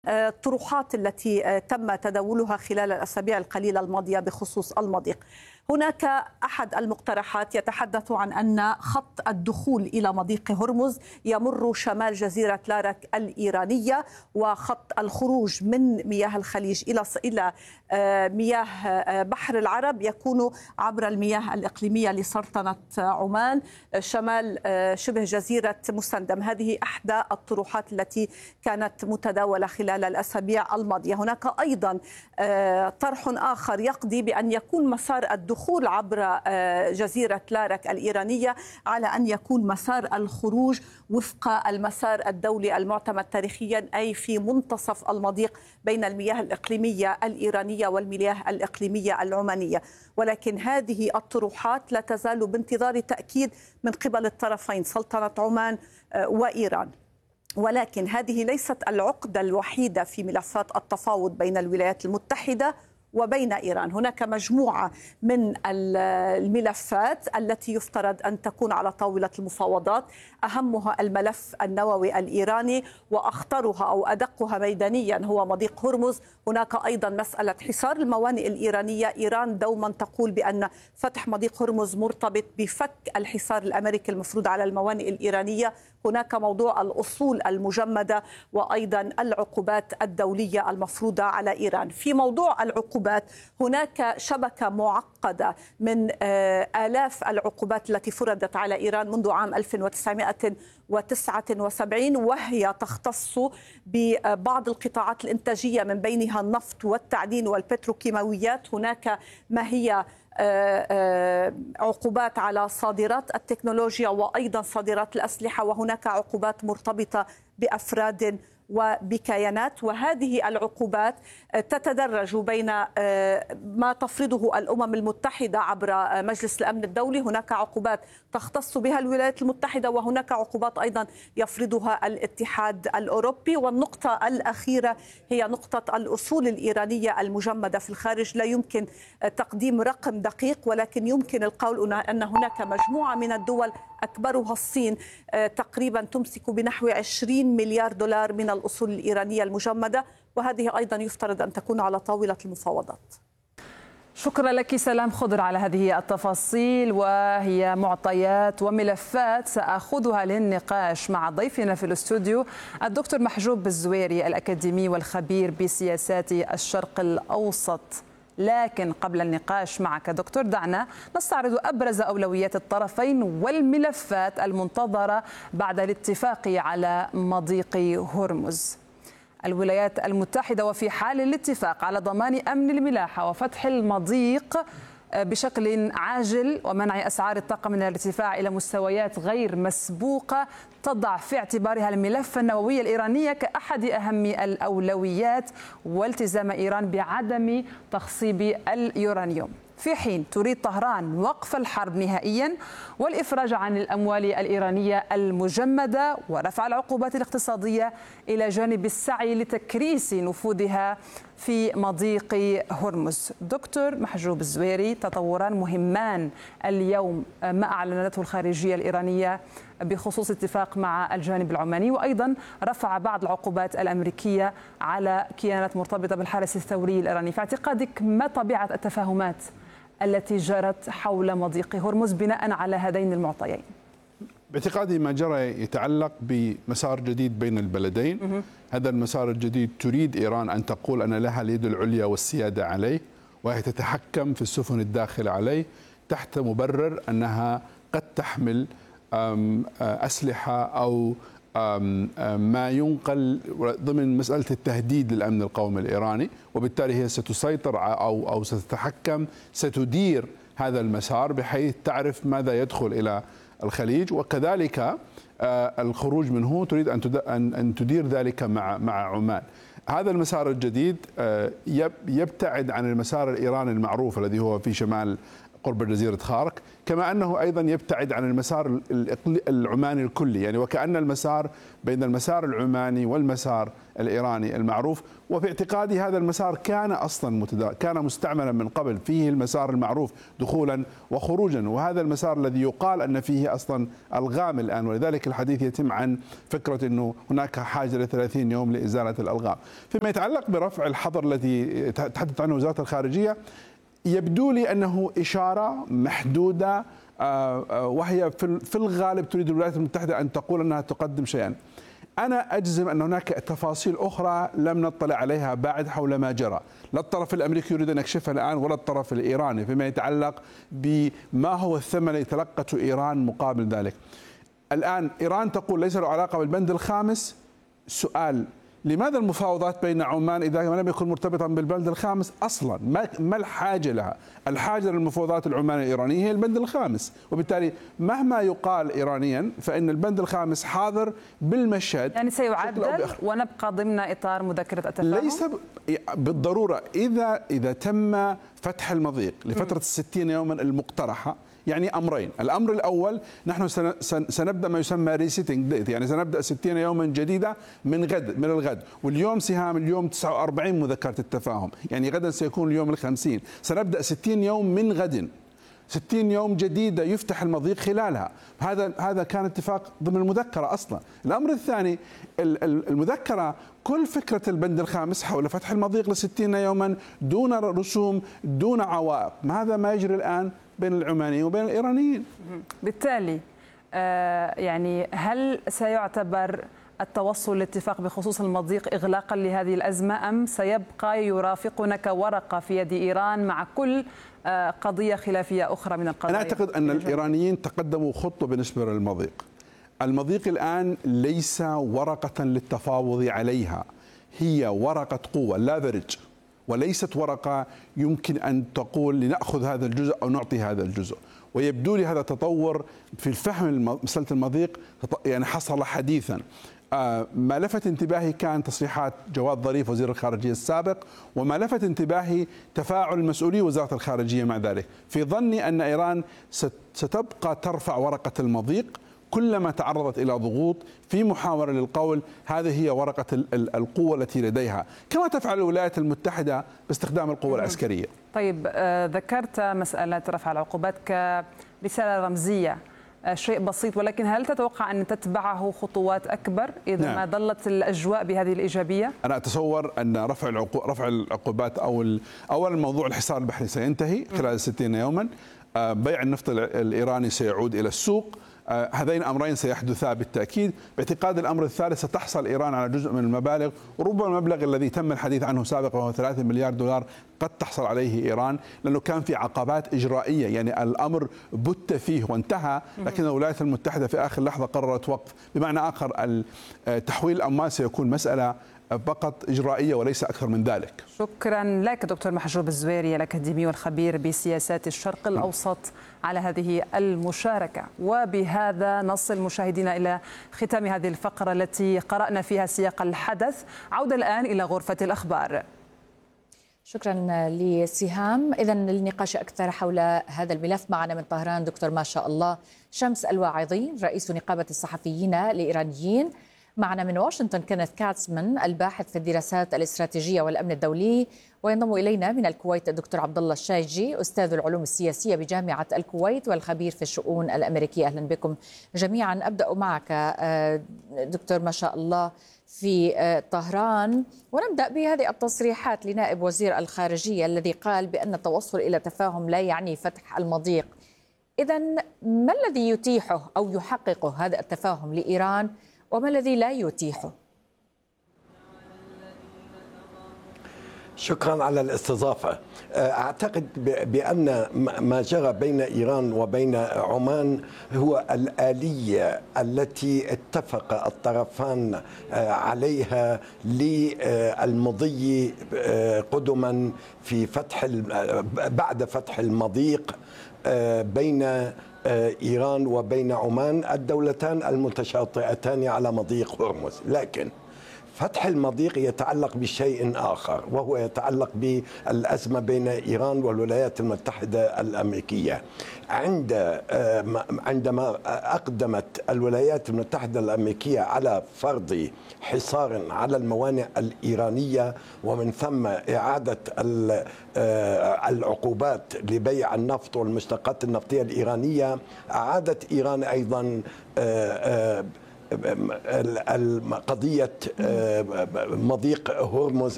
الطروحات التي تم تداولها خلال الأسابيع القليلة الماضية بخصوص المضيق. هناك أحد المقترحات يتحدث عن أن خط الدخول إلى مضيق هرمز يمر شمال جزيرة لارك الإيرانية، وخط الخروج من مياه الخليج إلى مياه بحر العرب يكون عبر المياه الإقليمية لسلطنة عمان شمال شبه جزيرة مسندم. هذه إحدى الطروحات التي كانت متداولة خلال الأسابيع الماضية. هناك أيضا طرح آخر يقضي بأن يكون مسار الدخول عبر جزيرة لارك الإيرانية على أن يكون مسار الخروج وفق المسار الدولي المعتمد تاريخيا، أي في منتصف المضيق بين المياه الإقليمية الإيرانية والمياه الإقليمية العمانية. ولكن هذه الطروحات لا تزال بانتظار تأكيد من قبل الطرفين سلطنة عمان وإيران. ولكن هذه ليست العقدة الوحيدة في ملفات التفاوض بين الولايات المتحدة وبين إيران. هناك مجموعة من الملفات التي يفترض أن تكون على طاولة المفاوضات، أهمها الملف النووي الإيراني، وأخطرها أو أدقها ميدانيا هو مضيق هرمز. هناك أيضا مسألة حصار الموانئ الإيرانية. إيران دوما تقول بأن فتح مضيق هرمز مرتبط بفك الحصار الأمريكي المفروض على الموانئ الإيرانية. هناك موضوع الأصول المجمدة وأيضا العقوبات الدولية المفروضة على إيران. في موضوع العقوبات هناك شبكة معقدة من آلاف العقوبات التي فرضت على إيران منذ عام 1979، وهي تختص ببعض القطاعات الإنتاجية من بينها النفط والتعدين والبتروكيماويات. هناك ما هي عقوبات على صادرات التكنولوجيا وأيضا صادرات الأسلحة، وهناك عقوبات مرتبطة بأفراد وبكيانات. وهذه العقوبات تتدرج بين ما تفرضه الأمم المتحدة عبر مجلس الأمن الدولي، هناك عقوبات تختص بها الولايات المتحدة، وهناك عقوبات أيضا يفرضها الاتحاد الأوروبي. والنقطة الأخيرة هي نقطة الأصول الإيرانية المجمدة في الخارج. لا يمكن تقديم رقم دقيق، ولكن يمكن القول أن هناك مجموعة من الدول أكبرها الصين تقريبا تمسك بنحو 20 مليار دولار من الأصول الإيرانية المجمدة، وهذه أيضا يفترض أن تكون على طاولة المفاوضات. شكرا لك سلام خضر على هذه التفاصيل، وهي معطيات وملفات سأخذها للنقاش مع ضيفنا في الاستوديو الدكتور محجوب الزويري الأكاديمي والخبير بسياسات الشرق الأوسط. لكن قبل النقاش معك دكتور دعنا نستعرض أبرز أولويات الطرفين والملفات المنتظرة بعد الاتفاق على مضيق هرمز. الولايات المتحدة وفي حال الاتفاق على ضمان أمن الملاحة وفتح المضيق بشكل عاجل ومنع أسعار الطاقة من الارتفاع إلى مستويات غير مسبوقة تضع في اعتبارها الملف النووي الإيراني كأحد أهم الأولويات، والتزام إيران بعدم تخصيب اليورانيوم، في حين تريد طهران وقف الحرب نهائيا والإفراج عن الأموال الإيرانية المجمدة ورفع العقوبات الاقتصادية إلى جانب السعي لتكريس نفوذها في مضيق هرمز. دكتور محجوب الزويري، تطوران مهمان اليوم ما أعلنته الخارجية الإيرانية بخصوص اتفاق مع الجانب العماني، وأيضا رفع بعض العقوبات الأمريكية على كيانات مرتبطة بالحرس الثوري الإيراني. في اعتقادك ما طبيعة التفاهمات التي جرت حول مضيق هرمز بناء على هذين المعطيين؟ باعتقادي ما جرى يتعلق بمسار جديد بين البلدين. هذا المسار الجديد تريد إيران أن تقول أن لها اليد العليا والسيادة عليه، وهي تتحكم في السفن الداخلة عليه تحت مبرر أنها قد تحمل أسلحة أو ما ينقل ضمن مسألة التهديد للأمن القومي الإيراني، وبالتالي هي ستسيطر أو ستتحكم، ستدير هذا المسار بحيث تعرف ماذا يدخل إلى الخليج، وكذلك الخروج منه تريد أن تدير ذلك مع عمان. هذا المسار الجديد يبتعد عن المسار الإيراني المعروف الذي هو في شمال قرب جزيرة خارق، كما أنه أيضا يبتعد عن المسار العماني الكلي، يعني وكأن المسار بين المسار العماني والمسار الإيراني المعروف. وفي اعتقادي هذا المسار كان أصلا كان مستعملا من قبل، فيه المسار المعروف دخولا وخروجا، وهذا المسار الذي يقال أن فيه أصلا ألغام الآن، ولذلك الحديث يتم عن فكرة أنه هناك حاجة ل 30 يوم لإزالة الألغام. فيما يتعلق برفع الحظر الذي تحدث عنه وزارة الخارجية، يبدو لي أنه إشارة محدودة، وهي في الغالب تريد الولايات المتحدة أن تقول أنها تقدم شيئا. أنا أجزم أن هناك تفاصيل أخرى لم نطلع عليها بعد حول ما جرى، لا الطرف الأمريكي يريد أن يكشفها الآن ولا الطرف الإيراني، فيما يتعلق بما هو الثمن الذي تلقته إيران مقابل ذلك. الآن إيران تقول ليس له علاقة بالبند الخامس. سؤال: لماذا المفاوضات بين عمان إذا لم يكن مرتبطا بالبند الخامس أصلا؟ ما الحاجة لها؟ الحاجة للمفاوضات العمانية الإيرانية هي البند الخامس، وبالتالي مهما يقال إيرانيا فإن البند الخامس حاضر بالمشهد. يعني سيعدل ونبقى ضمن إطار مذكرة التفاهم؟ ليس بالضرورة. إذا تم فتح المضيق لفترة 60 يوما المقترحة، يعني أمرين: الأمر الأول، نحن سنبدأ ما يسمى ريسيتنج ديت، يعني سنبدأ 60 يوما جديدة من الغد، واليوم سهام اليوم 49 مذكرة التفاهم، يعني غدا سيكون اليوم 50. سنبدأ 60 يوم من غد، 60 يوم جديدة يفتح المضيق خلالها. هذا كان اتفاق ضمن المذكرة أصلا. الأمر الثاني، المذكرة كل فكرة البند الخامس حول فتح المضيق ل60 يوما دون رسوم دون عوائق. هذا ما يجري الآن بين العمانيين وبين الإيرانيين. بالتالي يعني هل سيعتبر التوصل لاتفاق بخصوص المضيق إغلاقا لهذه الأزمة، أم سيبقى يرافقنا كورقة في يد إيران مع كل قضية خلافية أخرى من القضايا؟ أنا أعتقد أن الإيرانيين تقدموا خطوة بالنسبة للمضيق. المضيق الآن ليس ورقة للتفاوض عليها، هي ورقة قوة لافرج، وليست ورقة يمكن أن تقول لنأخذ هذا الجزء أو نعطي هذا الجزء. ويبدو لي هذا تطور في الفهم مسألة المضيق يعني حصل حديثا. ما لفت انتباهي كان تصريحات جواد ظريف وزير الخارجية السابق، وما لفت انتباهي تفاعل مسؤولي وزارة الخارجية مع ذلك. في ظني أن إيران ستبقى ترفع ورقة المضيق كلما تعرضت إلى ضغوط في محاولة للقول هذه هي ورقة القوة التي لديها، كما تفعل الولايات المتحدة باستخدام القوة العسكرية. طيب، ذكرت مسألة رفع العقوبات كرسالة رمزية، شيء بسيط، ولكن هل تتوقع أن تتبعه خطوات أكبر إذا ما ظلت الأجواء بهذه الإيجابية؟ أنا أتصور أن رفع العقوبات أو الموضوع الحصار البحري سينتهي خلال 60 يوما. بيع النفط الإيراني سيعود إلى السوق. هذين الأمرين سيحدثا بالتأكيد. باعتقاد الأمر الثالث ستحصل إيران على جزء من المبالغ، وربما المبلغ الذي تم الحديث عنه سابقا وهو 3 مليار دولار قد تحصل عليه إيران، لأنه كان في عقبات إجرائية، يعني الأمر بت فيه وانتهى، لكن الولايات المتحدة في آخر لحظة قررت وقف. بمعنى آخر، تحويل الأموال سيكون مسألة فقط إجرائية وليس أكثر من ذلك. شكرا لك دكتور محجوب الزويري، الأكاديمي والخبير بسياسات الشرق الأوسط، على هذه المشاركة. وبهذا نصل مشاهدينا إلى ختام هذه الفقرة التي قرأنا فيها سياق الحدث. عودة الآن إلى غرفة الأخبار. شكرا لسهام. إذا للنقاش أكثر حول هذا الملف معنا من طهران دكتور ما شاء الله شمس الواعظي، رئيس نقابة الصحفيين الإيرانيين. معنا من واشنطن كينيث كاتسمان، الباحث في الدراسات الاستراتيجية والأمن الدولي. وينضم إلينا من الكويت الدكتور عبد الله الشايجي، أستاذ العلوم السياسية بجامعة الكويت والخبير في الشؤون الأمريكية. أهلا بكم جميعا. أبدأ معك دكتور ما شاء الله في طهران، ونبدأ بهذه التصريحات لنائب وزير الخارجية الذي قال بأن التوصل إلى تفاهم لا يعني فتح المضيق. إذن ما الذي يتيحه أو يحققه هذا التفاهم لإيران، وما الذي لا يتيحه؟ شكرا على الاستضافة. أعتقد بأن ما جرى بين إيران وبين عمان هو الآلية التي اتفق الطرفان عليها للمضي قدما في بعد فتح المضيق بين إيران وبين عمان، الدولتان المتشاطئتان على مضيق هرمز. لكن فتح المضيق يتعلق بشيء آخر، وهو يتعلق بالأزمة بين إيران والولايات المتحدة الأمريكية. عندما أقدمت الولايات المتحدة الأمريكية على فرض حصار على الموانئ الإيرانية ومن ثم إعادة العقوبات لبيع النفط والمشتقات النفطية الإيرانية، أعادت إيران أيضا قضية مضيق هرمز